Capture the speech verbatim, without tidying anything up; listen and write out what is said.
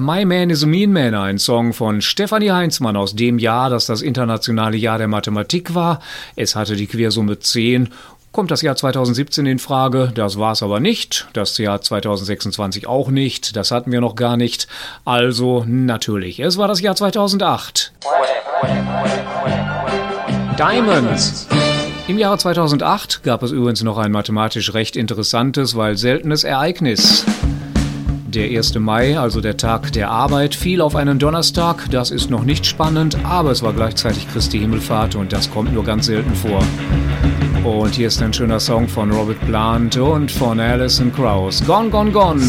My Man is a Mean Man, ein Song von Stefanie Heinzmann aus dem Jahr, das das internationale Jahr der Mathematik war. Es hatte die Quersumme zehn. Kommt das Jahr zweitausendsiebzehn in Frage? Das war es aber nicht. Das Jahr zweitausendsechsundzwanzig auch nicht. Das hatten wir noch gar nicht. Also natürlich, es war das Jahr zweitausendacht. Diamonds. Im Jahre zweitausendacht gab es übrigens noch ein mathematisch recht interessantes, weil seltenes Ereignis. Der erste Mai, also der Tag der Arbeit, fiel auf einen Donnerstag. Das ist noch nicht spannend, aber es war gleichzeitig Christi Himmelfahrt und das kommt nur ganz selten vor. Und hier ist ein schöner Song von Robert Plant und von Alison Krauss. Gone, Gone, Gone.